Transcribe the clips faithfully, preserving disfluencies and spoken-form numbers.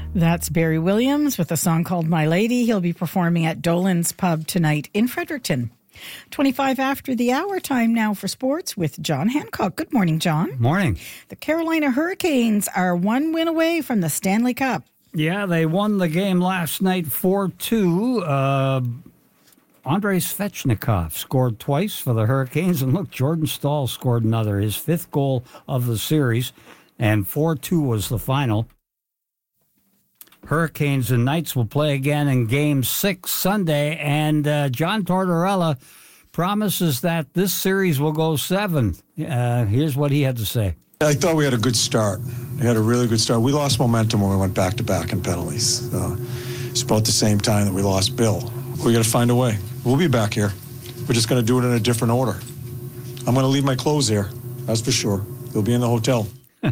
That's Barry Williams with a song called My Lady. He'll be performing at Dolan's Pub tonight in Fredericton. twenty-five after the hour, time now for sports with John Hancock. Good morning, John. Morning. The Carolina Hurricanes are one win away from the Stanley Cup. Yeah, they won the game last night four two. Uh, Andrei Svechnikov scored twice for the Hurricanes. And look, Jordan Staal scored another, his fifth goal of the series. And four two was the final. Hurricanes and Knights will play again in Game six Sunday. And uh, John Tortorella promises that this series will go seven. Uh, here's what he had to say. I thought we had a good start. We had a really good start. We lost momentum when we went back-to-back in penalties. Uh, it's about the same time that we lost Bill. We got to find a way. We'll be back here. We're just going to do it in a different order. I'm going to leave my clothes here, that's for sure. They'll be in the hotel.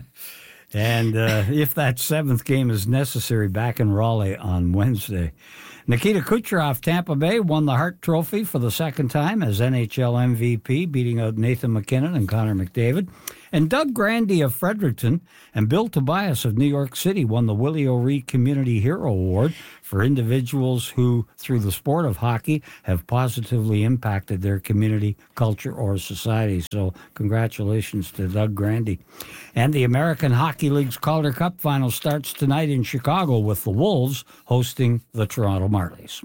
And uh, if that seventh game is necessary, back in Raleigh on Wednesday. Nikita Kucherov, Tampa Bay, won the Hart Trophy for the second time as N H L M V P, beating out Nathan MacKinnon and Connor McDavid. And Doug Grandy of Fredericton and Bill Tobias of New York City won the Willie O'Ree Community Hero Award for individuals who, through the sport of hockey, have positively impacted their community, culture, or society. So congratulations to Doug Grandy. And the American Hockey League's Calder Cup final starts tonight in Chicago with the Wolves hosting the Toronto Marlies.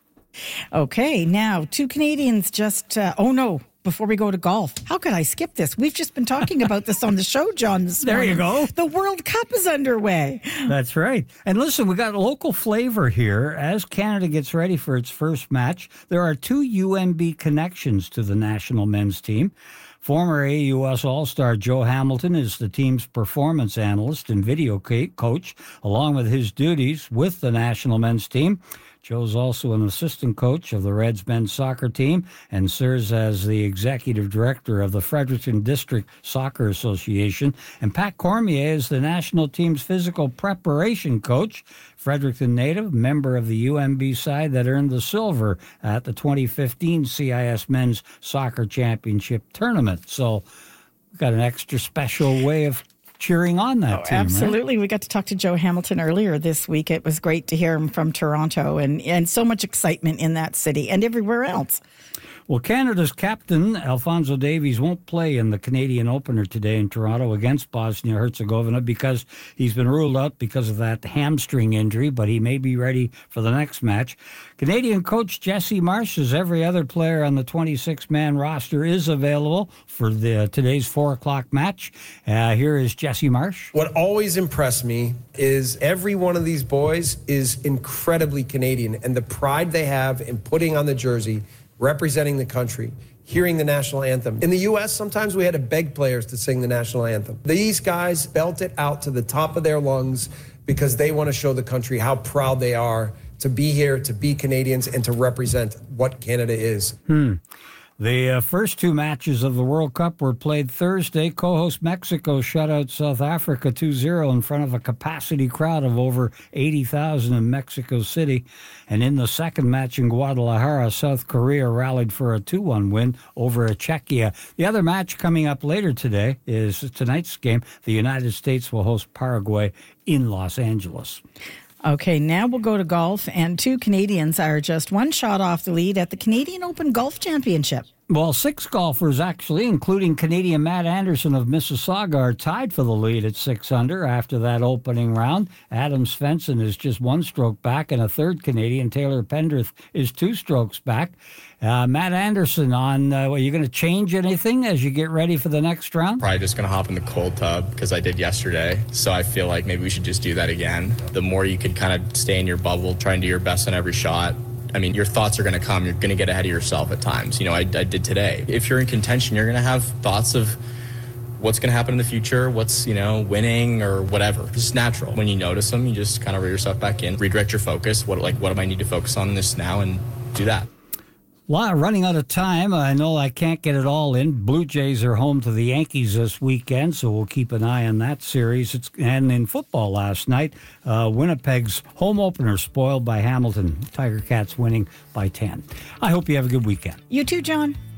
Okay, now two Canadians just, uh, oh no. Before we go to golf, how could I skip this? We've just been talking about this on the show, John, this there morning. You go. The World Cup is underway. That's right. And listen, we got local flavor here. As Canada gets ready for its first match, there are two U M B connections to the national men's team. Former A U S All-Star Joe Hamilton is the team's performance analyst and video coach, along with his duties with the national men's team. Joe's also an assistant coach of the Reds men's soccer team and serves as the executive director of the Fredericton District Soccer Association. And Pat Cormier is the national team's physical preparation coach, Fredericton native, member of the U M B side that earned the silver at the twenty fifteen C I S Men's Soccer Championship Tournament. So we've got an extra special way of cheering on that oh, team. Absolutely. Right? We got to talk to Joe Hamilton earlier this week. It was great to hear him from Toronto, and, and so much excitement in that city and everywhere else. Well, Canada's captain, Alphonso Davies, won't play in the Canadian opener today in Toronto against Bosnia-Herzegovina because he's been ruled out because of that hamstring injury, but he may be ready for the next match. Canadian coach Jesse Marsh says every other player on the twenty-six man roster is available for the today's four o'clock match. Uh, here is Jesse Marsh. What always impressed me is every one of these boys is incredibly Canadian, and the pride they have in putting on the jersey, representing the country, hearing the national anthem. In the U S, sometimes we had to beg players to sing the national anthem. These guys belt it out to the top of their lungs because they want to show the country how proud they are to be here, to be Canadians, and to represent what Canada is. Hmm. The uh, first two matches of the World Cup were played Thursday. Co-host Mexico shut out South Africa two zero in front of a capacity crowd of over eighty thousand in Mexico City. And in the second match in Guadalajara, South Korea rallied for a two one win over Czechia. The other match coming up later today is tonight's game. The United States will host Paraguay in Los Angeles. Okay, now we'll go to golf, and two Canadians are just one shot off the lead at the Canadian Open Golf Championship. Well, six golfers, actually, including Canadian Matt Anderson of Mississauga, are tied for the lead at six under after that opening round. Adam Svensson is just one stroke back, and a third Canadian, Taylor Pendrith, is two strokes back. Uh, Matt Anderson, on uh, are you going to change anything as you get ready for the next round? Probably just going to hop in the cold tub because I did yesterday. So I feel like maybe we should just do that again. The more you could kind of stay in your bubble, try and do your best on every shot. I mean, your thoughts are going to come. You're going to get ahead of yourself at times. You know, I, I did today. If you're in contention, you're going to have thoughts of what's going to happen in the future, what's, you know, winning or whatever. It's just natural. When you notice them, you just kind of reel yourself back in, redirect your focus. What, like, what do I need to focus on this now, and do that. Well, running out of time. I know I can't get it all in. Blue Jays are home to the Yankees this weekend, so we'll keep an eye on that series. It's, and in football last night, uh, Winnipeg's home opener spoiled by Hamilton. Tiger Cats winning by ten. I hope you have a good weekend. You too, John.